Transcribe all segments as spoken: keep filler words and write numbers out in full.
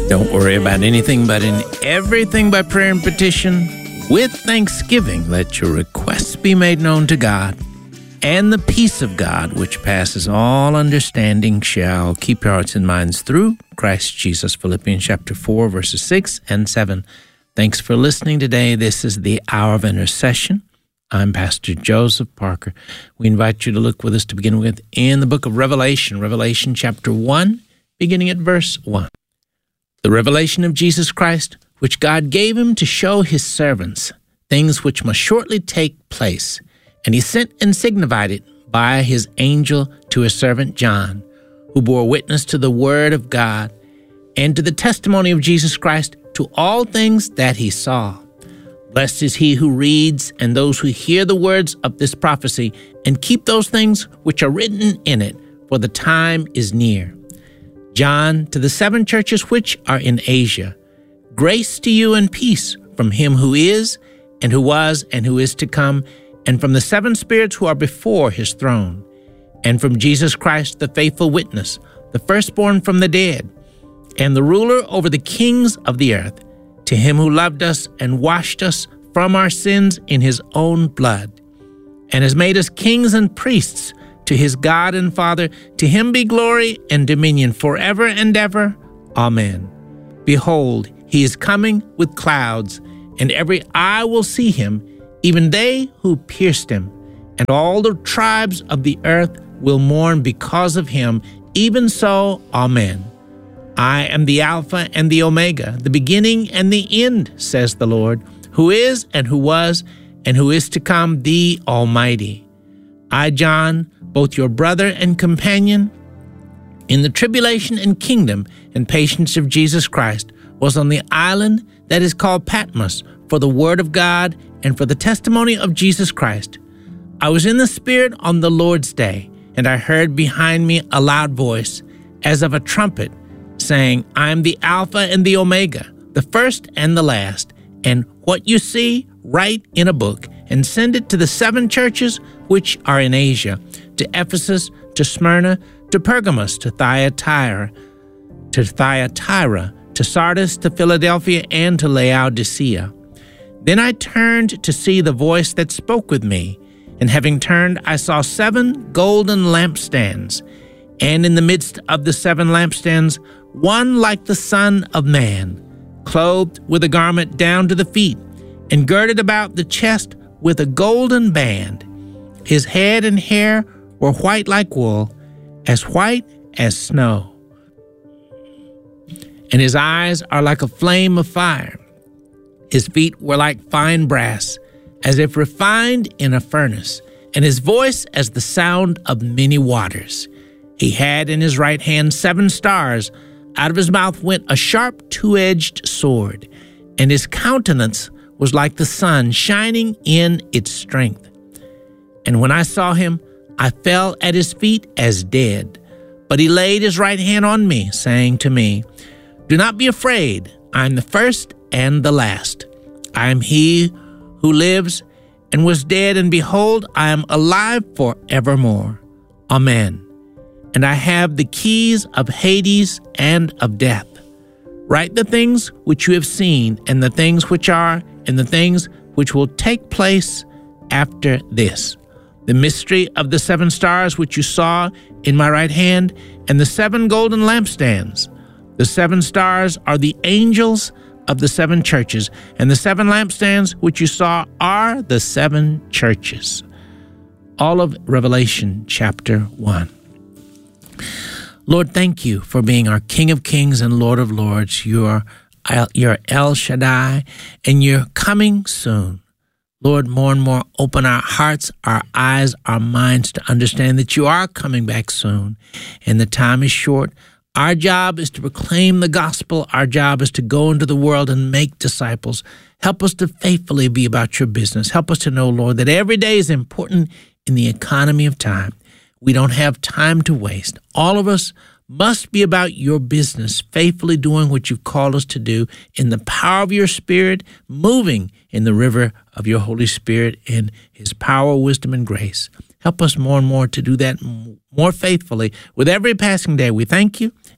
Don't worry about anything, but in everything by prayer and petition, with thanksgiving, let your requests be made known to God. And the peace of God, which passes all understanding, shall keep your hearts and minds through Christ Jesus. Philippians chapter four, verses six and seven. Thanks for listening today. This is the Hour of Intercession. I'm Pastor Joseph Parker. We invite you to look with us to begin with in the book of Revelation, Revelation chapter one, beginning at verse one. The revelation of Jesus Christ, which God gave him to show his servants things which must shortly take place. And he sent and signified it by his angel to his servant John, who bore witness to the word of God and to the testimony of Jesus Christ, to all things that he saw. Blessed is he who reads and those who hear the words of this prophecy and keep those things which are written in it, for the time is near. John, to the seven churches which are in Asia, grace to you and peace from him who is, and who was, and who is to come, and from the seven spirits who are before his throne, and from Jesus Christ, the faithful witness, the firstborn from the dead, and the ruler over the kings of the earth, to him who loved us and washed us from our sins in his own blood, and has made us kings and priests to his God and Father. To him be glory and dominion forever and ever. Amen. Behold, he is coming with clouds, and every eye will see him, even they who pierced him, and all the tribes of the earth will mourn because of him. Even so, Amen. I am the Alpha and the Omega, the beginning and the end, says the Lord, who is and who was and who is to come, the Almighty. I, John, both your brother and companion in the tribulation and kingdom and patience of Jesus Christ, was on the island that is called Patmos for the word of God and for the testimony of Jesus Christ. I was in the Spirit on the Lord's day, and I heard behind me a loud voice, as of a trumpet, saying, I am the Alpha and the Omega, the first and the last. And what you see, write in a book, and send it to the seven churches which are in Asia, to Ephesus, to Smyrna, to Pergamos, to Thyatira, to Thyatira, to Sardis, to Philadelphia, and to Laodicea. Then I turned to see the voice that spoke with me, and having turned, I saw seven golden lampstands, and in the midst of the seven lampstands, one like the Son of Man, clothed with a garment down to the feet, and girded about the chest with a golden band. His head and hair were white like wool, as white as snow. And his eyes are like a flame of fire. His feet were like fine brass, as if refined in a furnace, and his voice as the sound of many waters. He had in his right hand seven stars. Out of his mouth went a sharp two-edged sword, and his countenance was like the sun shining in its strength. And when I saw him, I fell at his feet as dead. But he laid his right hand on me, saying to me, Do not be afraid. I am the first and the last. I am he who lives and was dead, and behold, I am alive forevermore. Amen. And I have the keys of Hades and of death. Write the things which you have seen, and the things which are, and the things which will take place after this. The mystery of the seven stars which you saw in my right hand, and the seven golden lampstands. The seven stars are the angels of the seven churches, and the seven lampstands which you saw are the seven churches. All of Revelation chapter one. Lord, thank you for being our King of Kings and Lord of Lords. You're, you're El Shaddai, and you're coming soon. Lord, more and more open our hearts, our eyes, our minds to understand that you are coming back soon, and the time is short. Our job is to proclaim the gospel. Our job is to go into the world and make disciples. Help us to faithfully be about your business. Help us to know, Lord, that every day is important in the economy of time. We don't have time to waste. All of us must be about your business, faithfully doing what you've called us to do in the power of your Spirit, moving in the river of your Holy Spirit in his power, wisdom, and grace. Help us more and more to do that more faithfully with every passing day. We thank you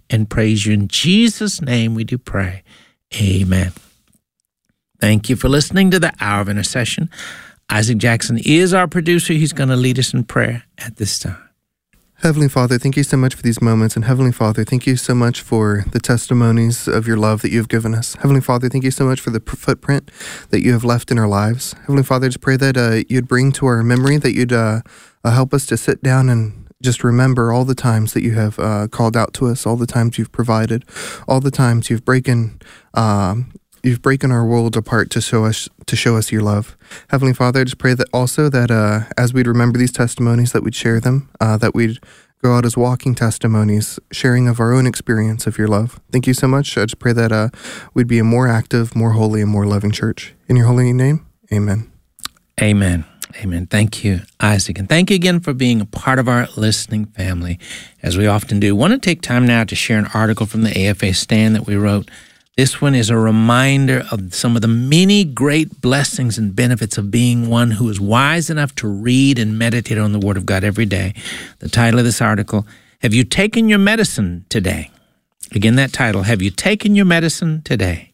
and praise you. In Jesus' name we do pray. Amen. Thank you for listening to the Hour of Intercession. Isaac Jackson is our producer. He's going to lead us in prayer at this time. Heavenly Father, thank you so much for these moments. And Heavenly Father, thank you so much for the testimonies of your love that you've given us. Heavenly Father, thank you so much for the footprint that you have left in our lives. Heavenly Father, I just pray that uh, you'd bring to our memory, that you'd uh, uh, help us to sit down and just remember all the times that you have uh, called out to us, all the times you've provided, all the times you've broken um, you've broken our world apart to show us to show us your love. Heavenly Father, I just pray that also that uh, as we'd remember these testimonies, that we'd share them, uh, that we'd go out as walking testimonies, sharing of our own experience of your love. Thank you so much. I just pray that uh, we'd be a more active, more holy, and more loving church. In your holy name, amen. Amen. Amen. Thank you, Isaac. And thank you again for being a part of our listening family, as we often do. I want to take time now to share an article from the A F A Stand that we wrote. This one is a reminder of some of the many great blessings and benefits of being one who is wise enough to read and meditate on the Word of God every day. The title of this article, Have You Taken Your Medicine Today? Again, that title, Have You Taken Your Medicine Today?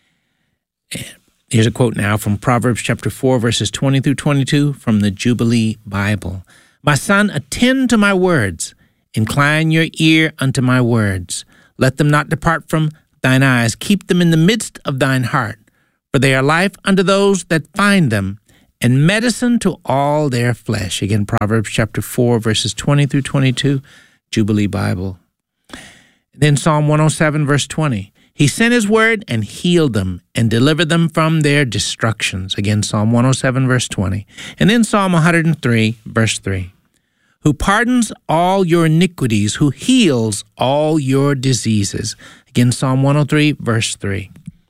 Here's a quote now from Proverbs chapter four, verses twenty through twenty-two from the Jubilee Bible. My son, attend to my words. Incline your ear unto my words. Let them not depart from thine eyes, keep them in the midst of thine heart, for they are life unto those that find them, and medicine to all their flesh. Again, Proverbs chapter four, verses twenty through twenty-two, Jubilee Bible. Then Psalm one oh seven, verse twenty. He sent his word and healed them and delivered them from their destructions. Again, Psalm one oh seven, verse twenty. And then Psalm one oh three, verse three. Who pardons all your iniquities, who heals all your diseases. Again, Psalm one oh three, verse three.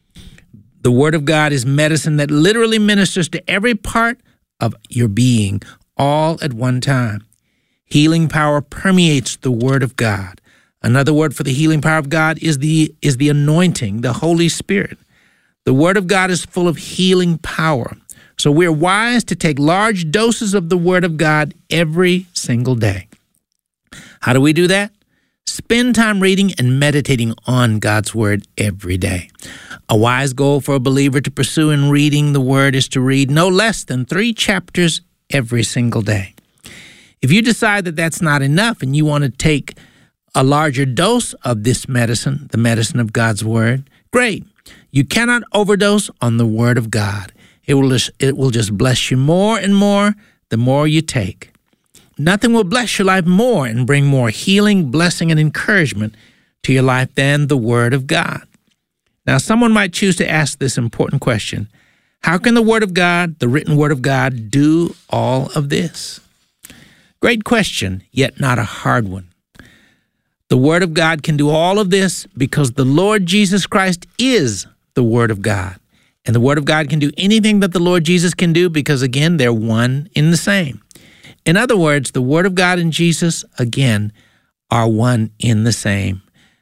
The Word of God is medicine that literally ministers to every part of your being, all at one time. Healing power permeates the Word of God. Another word for the healing power of God is the, is the anointing, the Holy Spirit. The Word of God is full of healing power. So we're wise to take large doses of the Word of God every single day. How do we do that? Spend time reading and meditating on God's Word every day. A wise goal for a believer to pursue in reading the Word is to read no less than three chapters every single day. If you decide that that's not enough and you want to take a larger dose of this medicine, the medicine of God's Word, great. You cannot overdose on the Word of God. It will just, it will just bless you more and more the more you take. Nothing will bless your life more and bring more healing, blessing, and encouragement to your life than the Word of God. Now, someone might choose to ask this important question. How can the Word of God, the written Word of God, do all of this? Great question, yet not a hard one. The Word of God can do all of this because the Lord Jesus Christ is the Word of God. And the Word of God can do anything that the Lord Jesus can do because, again, they're one in the same. In other words, the Word of God and Jesus, again, are one in the same.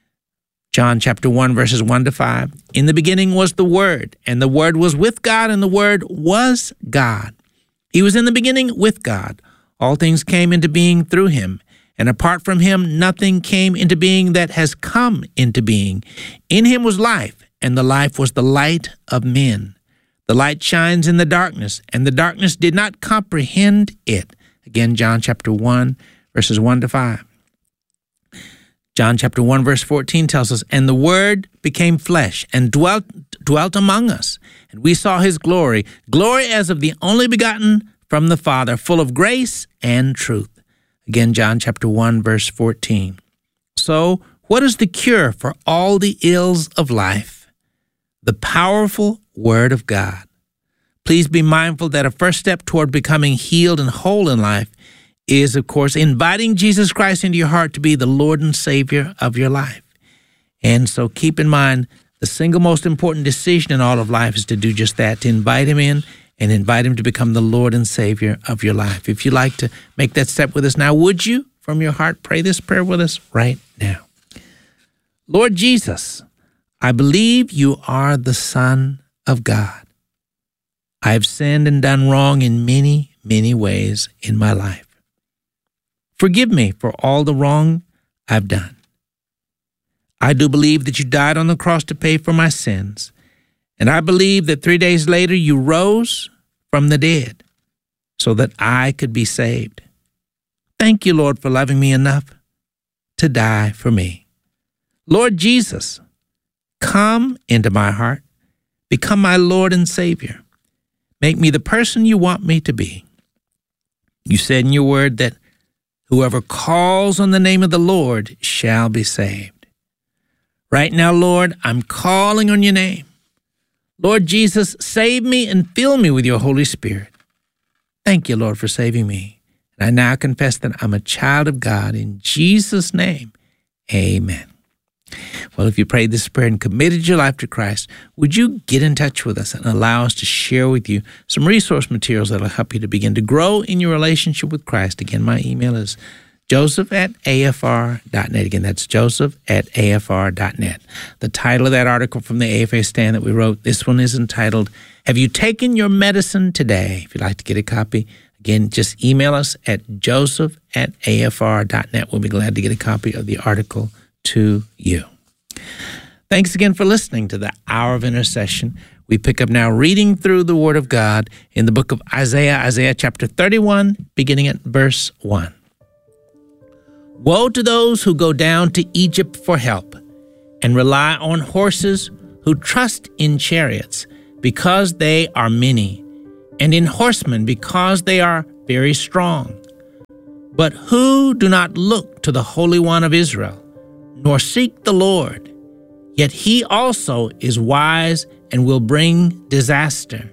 John chapter one, verses one to five. In the beginning was the Word, and the Word was with God, and the Word was God. He was in the beginning with God. All things came into being through him, and apart from him, nothing came into being that has come into being. In him was life, and the life was the light of men. The light shines in the darkness, and the darkness did not comprehend it. Again, John chapter one, verses one to five. John chapter one, verse fourteen tells us, and the Word became flesh and dwelt dwelt among us, and we saw his glory, glory as of the only begotten from the Father, full of grace and truth. Again, John chapter one, verse fourteen. So, what is the cure for all the ills of life? The powerful Word of God. Please be mindful that a first step toward becoming healed and whole in life is, of course, inviting Jesus Christ into your heart to be the Lord and Savior of your life. And so keep in mind, the single most important decision in all of life is to do just that, to invite him in and invite him to become the Lord and Savior of your life. If you'd like to make that step with us now, would you, from your heart, pray this prayer with us right now? Lord Jesus, I believe you are the Son of God. I have sinned and done wrong in many, many ways in my life. Forgive me for all the wrong I've done. I do believe that you died on the cross to pay for my sins, and I believe that three days later you rose from the dead so that I could be saved. Thank you, Lord, for loving me enough to die for me. Lord Jesus, come into my heart, become my Lord and Savior. Make me the person you want me to be. You said in your word that whoever calls on the name of the Lord shall be saved. Right now, Lord, I'm calling on your name. Lord Jesus, save me and fill me with your Holy Spirit. Thank you, Lord, for saving me. And I now confess that I'm a child of God. In Jesus' name, amen. Well, if you prayed this prayer and committed your life to Christ, would you get in touch with us and allow us to share with you some resource materials that will help you to begin to grow in your relationship with Christ? Again, my email is joseph at a f r dot net. Again, that's joseph at a f r dot net. The title of that article from the A F A stand that we wrote, this one is entitled, Have You Taken Your Medicine Today? If you'd like to get a copy, again, just email us at joseph at a f r dot net. We'll be glad to get a copy of the article to you. Thanks again for listening to the Hour of Intercession. We pick up now reading through the Word of God in the book of Isaiah, Isaiah chapter thirty-one, beginning at verse one. Woe to those who go down to Egypt for help and rely on horses, who trust in chariots because they are many, and in horsemen because they are very strong, but who do not look to the Holy One of Israel, nor seek the Lord. Yet he also is wise and will bring disaster,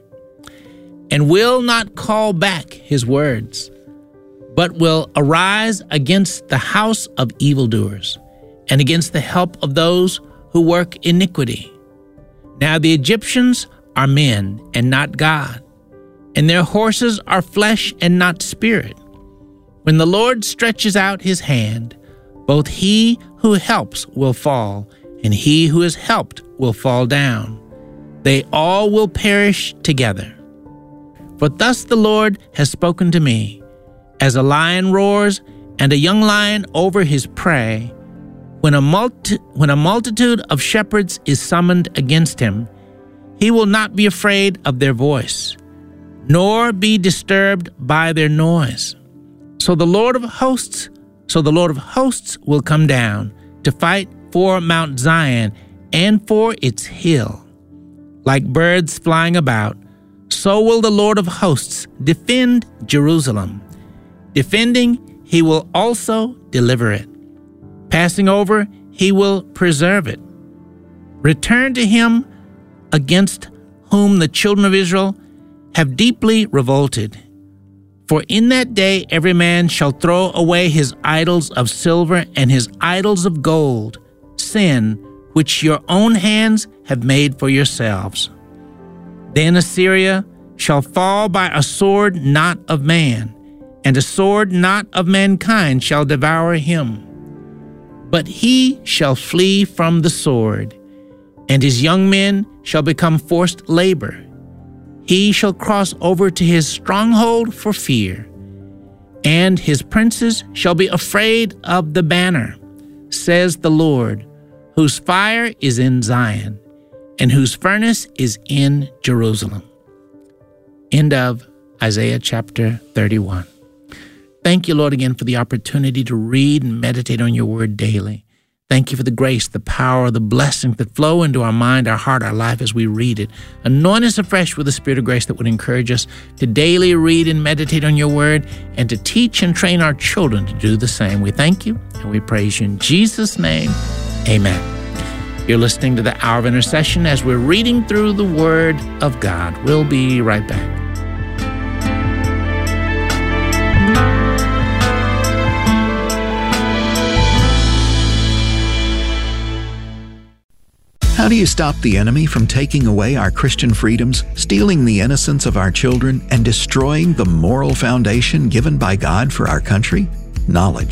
and will not call back his words, but will arise against the house of evildoers and against the help of those who work iniquity. Now the Egyptians are men and not God, and their horses are flesh and not spirit. When the Lord stretches out his hand, both he who helps will fall, and he who is helped will fall down. They all will perish together. For thus the Lord has spoken to me, as a lion roars and a young lion over his prey, when a, multi- when a multitude of shepherds is summoned against him, he will not be afraid of their voice, nor be disturbed by their noise. So the Lord of hosts, so the Lord of hosts will come down to fight for Mount Zion and for its hill. Like birds flying about, so will the Lord of hosts defend Jerusalem. Defending, he will also deliver it. Passing over, he will preserve it. Return to him against whom the children of Israel have deeply revolted. For in that day every man shall throw away his idols of silver and his idols of gold, sin which your own hands have made for yourselves. Then Assyria shall fall by a sword not of man, and a sword not of mankind shall devour him. But he shall flee from the sword, and his young men shall become forced labor. He shall cross over to his stronghold for fear, and his princes shall be afraid of the banner, says the Lord, whose fire is in Zion, and whose furnace is in Jerusalem. End of Isaiah chapter thirty-one. Thank you, Lord, again for the opportunity to read and meditate on your word daily. Thank you for the grace, the power, the blessings that flow into our mind, our heart, our life as we read it. Anoint us afresh with the Spirit of grace that would encourage us to daily read and meditate on your word and to teach and train our children to do the same. We thank you and we praise you in Jesus' name. Amen. You're listening to the Hour of Intercession as we're reading through the Word of God. We'll be right back. How do you stop the enemy from taking away our Christian freedoms, stealing the innocence of our children, and destroying the moral foundation given by God for our country? Knowledge.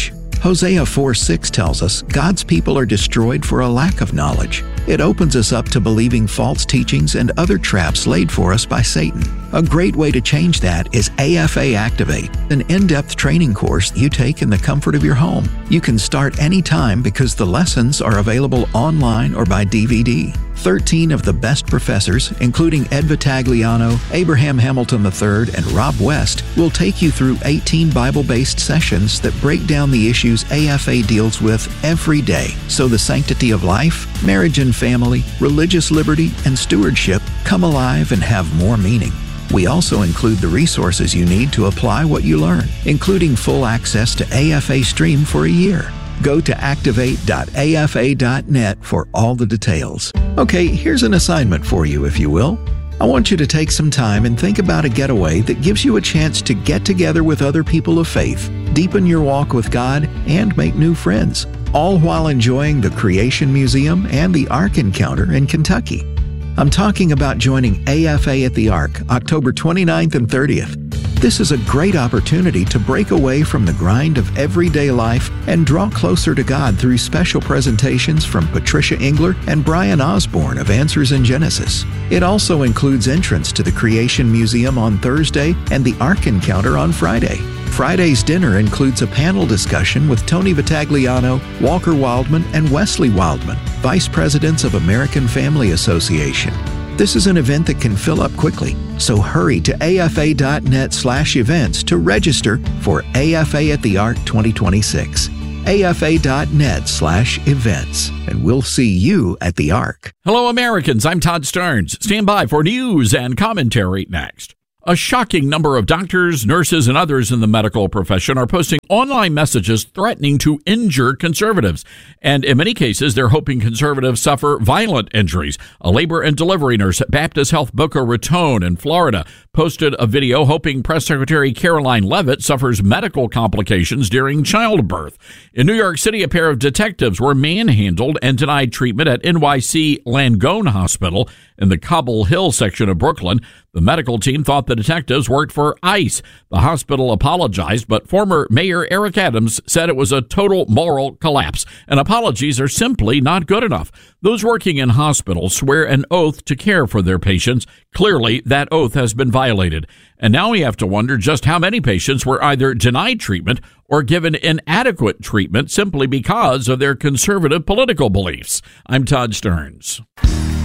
Hosea four six tells us God's people are destroyed for a lack of knowledge. It opens us up to believing false teachings and other traps laid for us by Satan. A great way to change that is A F A Activate, an in-depth training course you take in the comfort of your home. You can start anytime because the lessons are available online or by D V D. Thirteen of the best professors, including Ed Vitagliano, Abraham Hamilton the third, and Rob West, will take you through eighteen Bible-based sessions that break down the issues A F A deals with every day, so the sanctity of life, marriage and family, religious liberty, and stewardship come alive and have more meaning. We also include the resources you need to apply what you learn, including full access to A F A Stream for a year. Go to activate dot A F A dot net for all the details. Okay, here's an assignment for you, if you will. I want you to take some time and think about a getaway that gives you a chance to get together with other people of faith, deepen your walk with God, and make new friends, all while enjoying the Creation Museum and the Ark Encounter in Kentucky. I'm talking about joining A F A at the Ark, October twenty-ninth and thirtieth. This is a great opportunity to break away from the grind of everyday life and draw closer to God through special presentations from Patricia Engler and Brian Osborne of Answers in Genesis. It also includes entrance to the Creation Museum on Thursday and the Ark Encounter on Friday. Friday's dinner includes a panel discussion with Tony Vitagliano, Walker Wildman, and Wesley Wildman, Vice Presidents of American Family Association. This is an event that can fill up quickly, so hurry to A F A dot net slash events to register for A F A at the Ark twenty twenty-six. A F A dot net slash events, and we'll see you at the Ark. Hello, Americans. I'm Todd Stearns. Stand by for news and commentary next. A shocking number of doctors, nurses, and others in the medical profession are posting online messages threatening to injure conservatives. And in many cases, they're hoping conservatives suffer violent injuries. A labor and delivery nurse at Baptist Health Boca Raton in Florida posted a video hoping Press Secretary Caroline Leavitt suffers medical complications during childbirth. In New York City, a pair of detectives were manhandled and denied treatment at N Y C Langone Hospital in the Cobble Hill section of Brooklyn. The medical team thought the detectives worked for ICE. The hospital apologized, but former Mayor Eric Adams said it was a total moral collapse, and apologies are simply not good enough. Those working in hospitals swear an oath to care for their patients. Clearly, that oath has been violated. And now we have to wonder just how many patients were either denied treatment or given inadequate treatment simply because of their conservative political beliefs. I'm Todd Stearns.